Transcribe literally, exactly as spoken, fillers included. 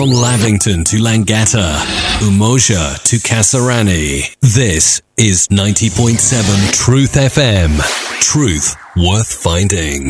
From Lavington to Langata, Umoja to Kasarani, this is ninety point seven Truth F M. Truth worth finding.